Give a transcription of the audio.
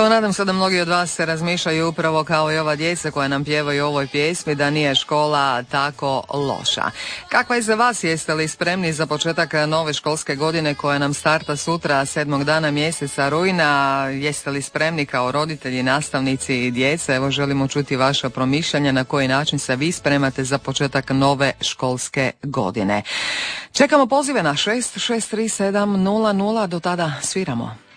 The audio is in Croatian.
Evo, nadam se da mnogi od vas se razmišljaju upravo kao i ova djeca koja nam pjevaju u ovoj pjesmi, da nije škola tako loša. Kakva je za vas? Jeste li spremni za početak nove školske godine koja nam starta sutra, 7. dana mjeseca rujna? Jeste li spremni kao roditelji, nastavnici i djeca? Evo, želimo čuti vaša promišljanja na koji način se vi spremate za početak nove školske godine. Čekamo pozive na 663700, do tada sviramo.